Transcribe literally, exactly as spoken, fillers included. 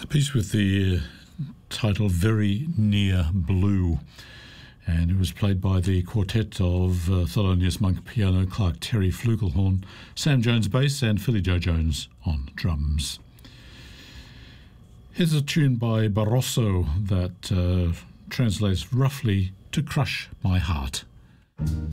A piece with the uh, title Very Near Blue, and it was played by the quartet of uh, Thelonious Monk piano, Clark Terry flugelhorn, Sam Jones bass and Philly Joe Jones on drums. Here's a tune by Barroso that uh, translates roughly to crush my heart.